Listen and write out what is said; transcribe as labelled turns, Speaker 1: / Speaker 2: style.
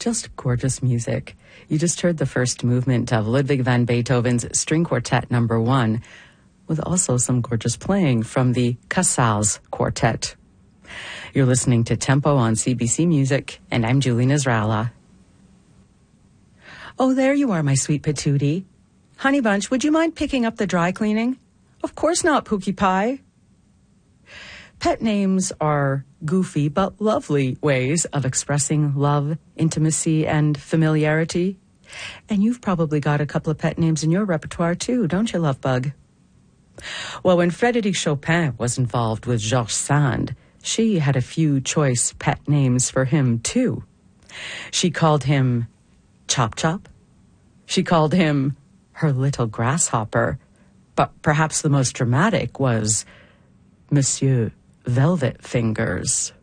Speaker 1: Just gorgeous music. You just heard the first movement of Ludwig van Beethoven's String Quartet No. 1, with also some gorgeous playing from the Casals Quartet. You're listening to Tempo on CBC Music, and I'm Julie Nasrallah. Oh, there you are, my sweet patootie. Honey Bunch, would you mind picking up the dry cleaning? Of course not, Pookie Pie. Pet names are goofy but lovely ways of expressing love, intimacy, and familiarity. And you've probably got a couple of pet names in your repertoire too, don't you, love bug? Well, when Frédéric Chopin was involved with Georges Sand, she had a few choice pet names for him too. She called him Chop Chop. She called him her little grasshopper. But perhaps the most dramatic was Monsieur Velvet Fingers.